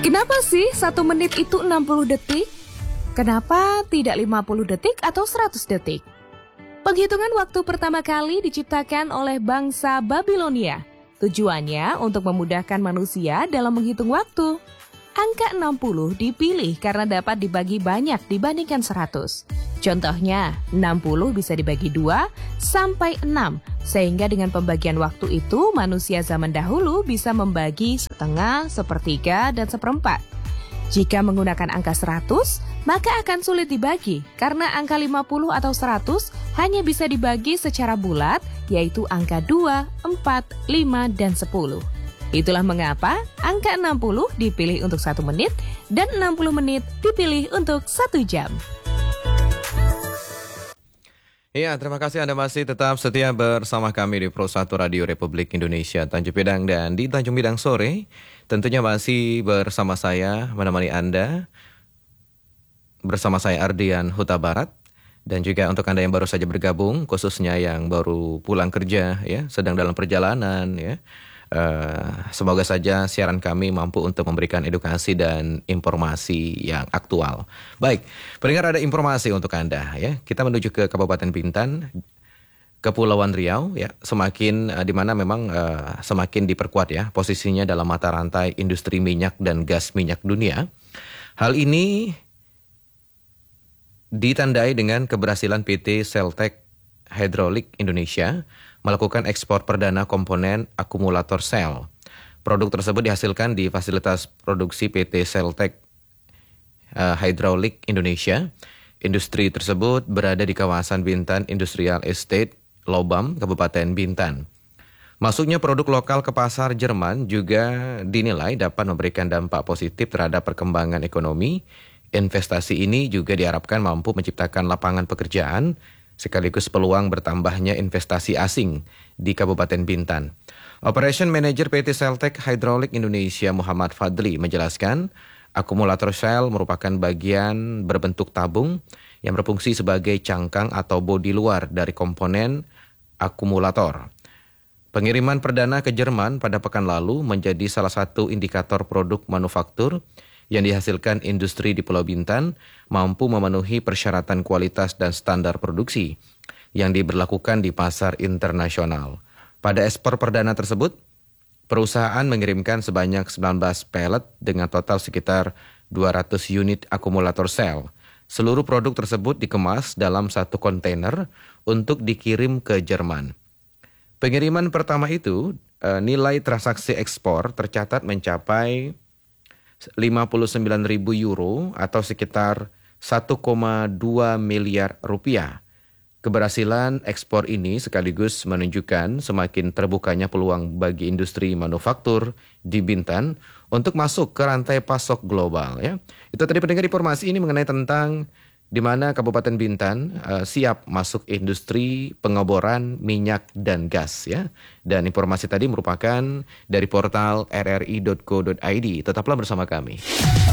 Kenapa sih 1 menit itu 60 detik? Kenapa tidak 50 detik atau 100 detik? Penghitungan waktu pertama kali diciptakan oleh bangsa Babilonia. Tujuannya untuk memudahkan manusia dalam menghitung waktu. Angka 60 dipilih karena dapat dibagi banyak dibandingkan 100. Contohnya, 60 bisa dibagi 2 sampai 6, sehingga dengan pembagian waktu itu manusia zaman dahulu bisa membagi setengah, sepertiga, dan seperempat. Jika menggunakan angka 100, maka akan sulit dibagi karena angka 50 atau 100 hanya bisa dibagi secara bulat, yaitu angka 2, 4, 5, dan 10. Itulah mengapa angka 60 dipilih untuk 1 menit dan 60 menit dipilih untuk 1 jam. Iya, terima kasih Anda masih tetap setia bersama kami di Pro 1 Radio Republik Indonesia Tanjung Pinang, dan di Tanjung Pinang sore tentunya masih bersama saya menemani Anda, bersama saya Ardian Huta Barat. Dan juga untuk Anda yang baru saja bergabung, khususnya yang baru pulang kerja, ya, sedang dalam perjalanan, ya. Semoga saja siaran kami mampu untuk memberikan edukasi dan informasi yang aktual. Baik, pendengar, ada informasi untuk Anda, ya. Kita menuju ke Kabupaten Bintan, Kepulauan Riau, ya. Semakin di mana memang semakin diperkuat, ya, posisinya dalam mata rantai industri minyak dan gas minyak dunia. Hal ini ditandai dengan keberhasilan PT Seltek Hydraulic Indonesia melakukan ekspor perdana komponen akumulator sel. Produk tersebut dihasilkan di fasilitas produksi PT Seltek Hydraulic Indonesia. Industri tersebut berada di kawasan Bintan Industrial Estate, Lobam, Kabupaten Bintan. Masuknya produk lokal ke pasar Jerman juga dinilai dapat memberikan dampak positif terhadap perkembangan ekonomi. Investasi ini juga diharapkan mampu menciptakan lapangan pekerjaan sekaligus peluang bertambahnya investasi asing di Kabupaten Bintan. Operation Manager PT Seltek Hydraulic Indonesia Muhammad Fadli menjelaskan, akumulator sel merupakan bagian berbentuk tabung yang berfungsi sebagai cangkang atau bodi luar dari komponen akumulator. Pengiriman perdana ke Jerman pada pekan lalu menjadi salah satu indikator produk manufaktur yang dihasilkan industri di Pulau Bintan mampu memenuhi persyaratan kualitas dan standar produksi yang diberlakukan di pasar internasional. Pada ekspor perdana tersebut, perusahaan mengirimkan sebanyak 19 pelet dengan total sekitar 200 unit akumulator sel. Seluruh produk tersebut dikemas dalam satu kontainer untuk dikirim ke Jerman. Pengiriman pertama itu, nilai transaksi ekspor tercatat mencapai 59.000 euro atau sekitar 1,2 miliar rupiah. Keberhasilan ekspor ini sekaligus menunjukkan semakin terbukanya peluang bagi industri manufaktur di Bintan untuk masuk ke rantai pasok global, ya. Itu tadi pendengar informasi ini mengenai tentang di mana Kabupaten Bintan siap masuk industri pengeboran minyak dan gas, ya. Dan informasi tadi merupakan dari portal rri.co.id. Tetaplah bersama kami.